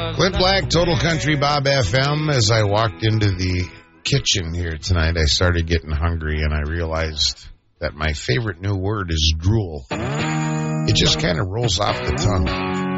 Clint Black, Total Country Bob FM. As I walked into the kitchen here tonight, I started getting hungry, and I realized that my favorite new word is drool. It just kind of rolls off the tongue.